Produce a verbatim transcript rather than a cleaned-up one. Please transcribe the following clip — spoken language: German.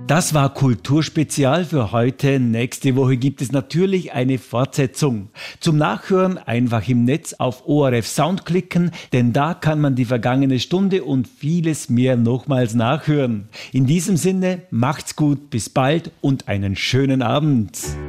Das war Kulturspezial für heute. Nächste Woche gibt es natürlich eine Fortsetzung. Zum Nachhören einfach im Netz auf O R F Sound klicken, denn da kann man die vergangene Stunde und vieles mehr nochmals nachhören. In diesem Sinne, macht's gut, bis bald und einen schönen Abend.